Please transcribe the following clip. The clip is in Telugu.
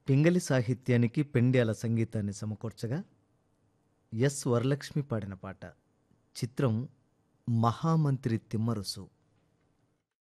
పింగళి సాహిత్యానికి పెండ్యాల సంగీతాన్ని సమకూర్చగా ఎస్ వరలక్ష్మి పాడిన పాట. చిత్రం మహామంత్రి తిమ్మరుసు.